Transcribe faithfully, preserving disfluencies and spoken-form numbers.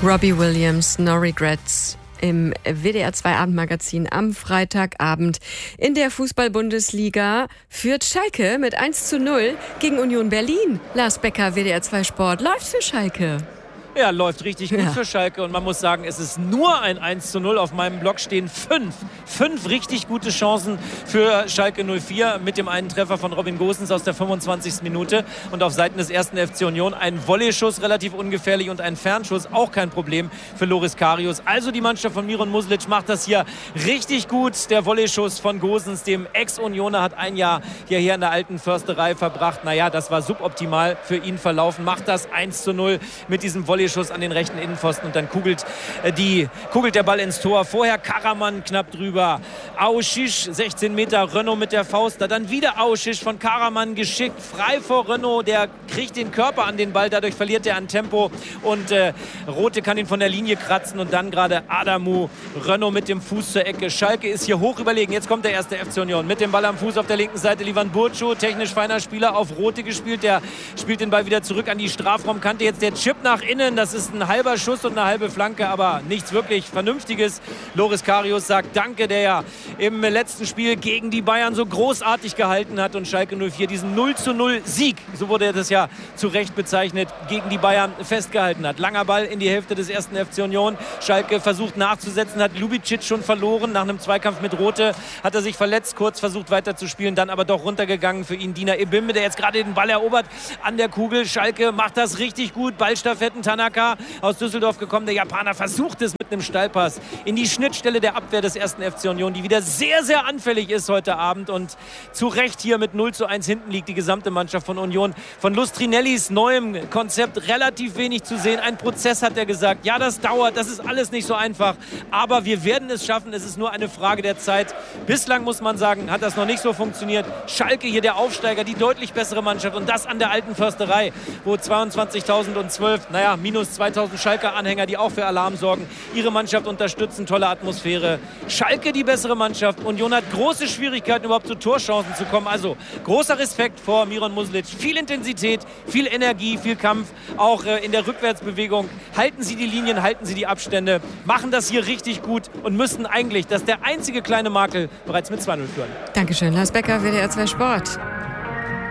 Robbie Williams, No Regrets. Im W D R zwei Abendmagazin am Freitagabend. In der Fußball-Bundesliga führt Schalke mit eins zu null gegen Union Berlin. Lars Becker, W D R zwei Sport, läuft für Schalke. Ja, läuft richtig gut Ja. für Schalke und man muss sagen, es ist nur ein eins zu null. Auf meinem Blog stehen fünf, fünf richtig gute Chancen für Schalke null vier mit dem einen Treffer von Robin Gosens aus der fünfundzwanzigsten Minute und auf Seiten des ersten F C Union ein Volleyschuss, relativ ungefährlich, und ein Fernschuss, auch kein Problem für Loris Karius. Also die Mannschaft von Miron Muslic macht das hier richtig gut. Der Volleyschuss von Gosens, dem Ex-Unioner, hat ein Jahr hierher in der alten Försterei verbracht. Naja, das war suboptimal für ihn verlaufen. Macht das eins zu null mit diesem Volleyschuss an den rechten Innenpfosten und dann kugelt, äh, die, kugelt der Ball ins Tor. Vorher Karaman knapp drüber. Aouchiche, sechzehn Meter, Renaud mit der Faust. Da dann wieder Aouchiche von Karaman geschickt. Frei vor Renaud, der kriegt den Körper an den Ball. Dadurch verliert er an Tempo und äh, Rote kann ihn von der Linie kratzen und dann gerade Adamu. Renaud mit dem Fuß zur Ecke. Schalke ist hier hoch überlegen. Jetzt kommt der erste F C Union mit dem Ball am Fuß auf der linken Seite. Livan Burcu, technisch feiner Spieler, auf Rote gespielt. Der spielt den Ball wieder zurück an die Strafraumkante. Jetzt der Chip nach innen. Das ist ein halber Schuss und eine halbe Flanke, aber nichts wirklich Vernünftiges. Loris Karius sagt Danke, der ja im letzten Spiel gegen die Bayern so großartig gehalten hat und Schalke null vier diesen null zu null Sieg, so wurde das ja zu Recht bezeichnet, gegen die Bayern festgehalten hat. Langer Ball in die Hälfte des ersten F C Union. Schalke versucht nachzusetzen, hat Lubicic schon verloren. Nach einem Zweikampf mit Rote hat er sich verletzt, kurz versucht weiterzuspielen, dann aber doch runtergegangen für ihn Dina Ebimbe, der jetzt gerade den Ball erobert an der Kugel. Schalke macht das richtig gut. Ballstaffetten, Tanaka aus Düsseldorf gekommen. Der Japaner versucht es mit einem Steilpass in die Schnittstelle der Abwehr des ersten F C Union, die wieder sehr, sehr anfällig ist heute Abend und zu Recht hier mit null zu eins hinten liegt die gesamte Mannschaft von Union. Von Lustrinellis neuem Konzept relativ wenig zu sehen. Ein Prozess, hat er gesagt. Ja, das dauert, das ist alles nicht so einfach, aber wir werden es schaffen. Es ist nur eine Frage der Zeit. Bislang muss man sagen, hat das noch nicht so funktioniert. Schalke hier der Aufsteiger, die deutlich bessere Mannschaft und das an der alten Försterei, wo zweiundzwanzigtausendzwölf, naja, minus zweitausend Schalke-Anhänger, die auch für Alarm sorgen, ihre Mannschaft unterstützen, tolle Atmosphäre. Schalke die bessere Mannschaft. Union hat große Schwierigkeiten, überhaupt zu Torchancen zu kommen. Also großer Respekt vor Miron Muslic. Viel Intensität, viel Energie, viel Kampf, auch äh, in der Rückwärtsbewegung. Halten Sie die Linien, halten Sie die Abstände, machen das hier richtig gut und müssten eigentlich, das ist der einzige kleine Makel, bereits mit zwei null führen. Dankeschön, Lars Becker, W D R zwei Sport.